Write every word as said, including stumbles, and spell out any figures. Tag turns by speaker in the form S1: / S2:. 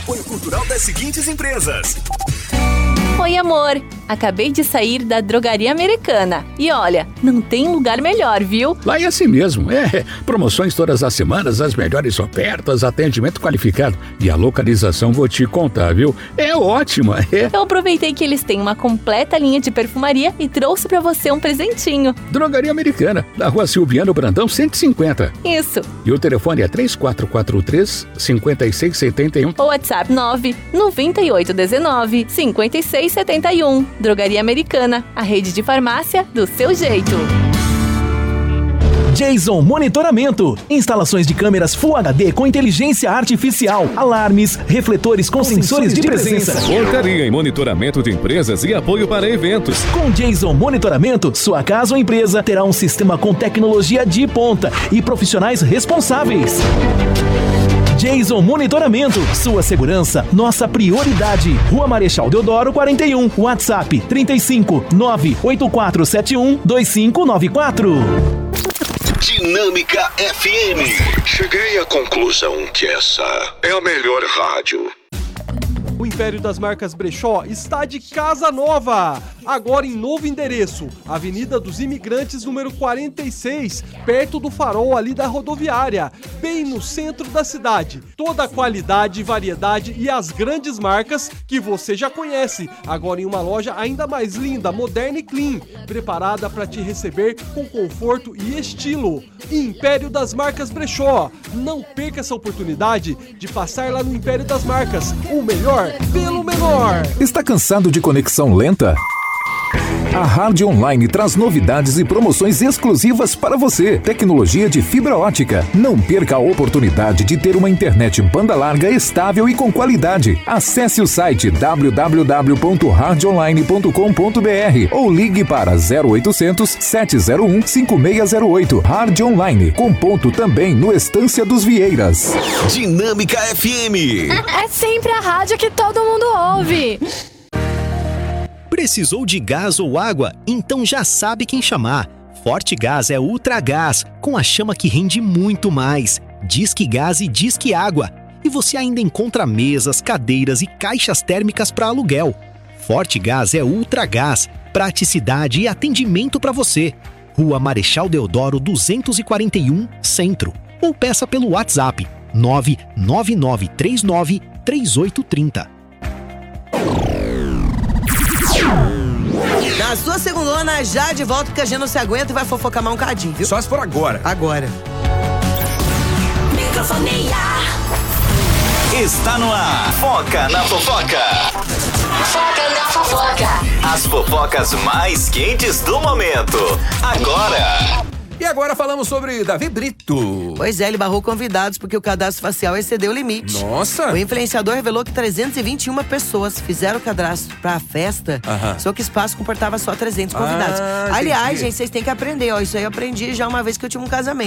S1: apoio cultural das seguintes empresas.
S2: Oi, amor. Acabei de sair da Drogaria Americana. E olha, não tem lugar melhor, viu?
S3: Lá é assim mesmo. É, promoções todas as semanas, as melhores ofertas, atendimento qualificado. E a localização, vou te contar, viu? É ótima. É.
S2: Eu aproveitei que eles têm uma completa linha de perfumaria e trouxe pra você um presentinho.
S3: Drogaria Americana, na Rua Silviano Brandão, cento e cinquenta.
S2: Isso.
S3: E o telefone é três quatro quatro três, cinco seis sete um.
S2: O WhatsApp nove nove oito um nove, cinco seis sete um. Drogaria Americana, a rede de farmácia do seu jeito.
S4: Jason Monitoramento. Instalações de câmeras Full H D com inteligência artificial, alarmes, refletores com, com sensores, sensores de, de presença. presença.
S5: Portaria em monitoramento de empresas e apoio para eventos.
S4: Com Jason Monitoramento, sua casa ou empresa terá um sistema com tecnologia de ponta e profissionais responsáveis. Jason Monitoramento, sua segurança, nossa prioridade. Rua Marechal Deodoro quarenta e um, WhatsApp trinta e cinco, nove oito quatro sete um, dois cinco nove quatro.
S1: Dinâmica F M.
S6: Cheguei à conclusão que essa é a melhor rádio.
S7: O Império das Marcas Brechó está de casa nova, agora em novo endereço, Avenida dos Imigrantes, número quarenta e seis, perto do farol ali da rodoviária, bem no centro da cidade. Toda a qualidade, variedade e as grandes marcas que você já conhece, agora em uma loja ainda mais linda, moderna e clean, preparada para te receber com conforto e estilo. Império das Marcas Brechó, não perca essa oportunidade de passar lá no Império das Marcas, o melhor pelo menor.
S8: Está cansado de conexão lenta? A Hard Online traz novidades e promoções exclusivas para você. Tecnologia de fibra ótica. Não perca a oportunidade de ter uma internet banda larga estável e com qualidade. Acesse o site w w w ponto hard online ponto com ponto b r ou ligue para zero oitocentos, sete zero um, cinco seis zero oito. Hard Online, com ponto também no Estância dos Vieiras.
S1: Dinâmica F M.
S9: É sempre a rádio que todo mundo ouve.
S10: Precisou de gás ou água? Então já sabe quem chamar. Forte Gás é Ultra Gás, com a chama que rende muito mais. Disque Gás e Disque Água. E você ainda encontra mesas, cadeiras e caixas térmicas para aluguel. Forte Gás é Ultra Gás, praticidade e atendimento para você. Rua Marechal Deodoro duzentos e quarenta e um, Centro. Ou peça pelo WhatsApp nove nove nove três nove três oito três zero.
S11: Na sua segundona, já de volta, porque a gente não se aguenta e vai fofocar mais um cadinho, viu?
S1: Só se for agora.
S11: Agora.
S1: Microfonia. Está no ar. Foca na fofoca.
S12: Foca na fofoca.
S1: As fofocas mais quentes do momento. Agora.
S13: E agora falamos sobre Davi Brito.
S11: Pois é, ele barrou convidados porque o cadastro facial excedeu o limite.
S13: Nossa!
S11: O influenciador revelou que trezentas e vinte e uma pessoas fizeram o cadastro pra festa, uh-huh. só que o espaço comportava só trezentos convidados. Ah, Aliás, entendi. gente, vocês têm que aprender, ó. Isso aí eu aprendi já uma vez que eu tive um casamento.